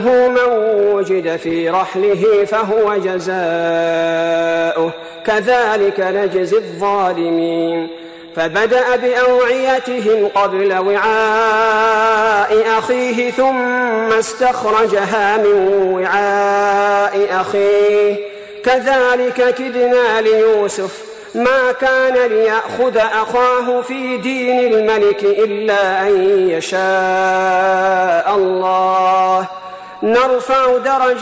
من وجد في رحله فهو جزاؤه كذلك نجزي الظالمين. فبدأ بأوعيتهم قبل وعاء أخيه ثم استخرجها من وعاء أخيه كذلك كدنا ليوسف ما كان ليأخذ أخاه في دين الملك إلا أن يشاء الله نرفع درجات